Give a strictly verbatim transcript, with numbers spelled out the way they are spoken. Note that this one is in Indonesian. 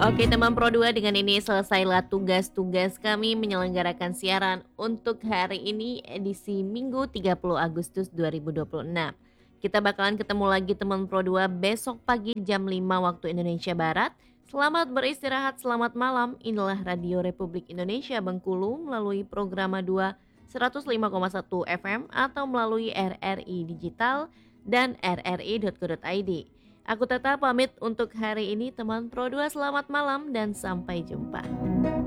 Oke teman Pro dua, dengan ini selesailah tugas-tugas kami menyelenggarakan siaran untuk hari ini edisi Minggu tiga puluh Agustus dua ribu dua puluh enam. Kita bakalan ketemu lagi teman Pro dua besok pagi jam lima waktu Indonesia Barat. Selamat beristirahat, selamat malam. Inilah Radio Republik Indonesia Bengkulu melalui Programa dua seratus lima koma satu F M atau melalui R R I Digital dan r r i titik co titik i d. Aku tetap pamit untuk hari ini teman Pro dua, selamat malam dan sampai jumpa.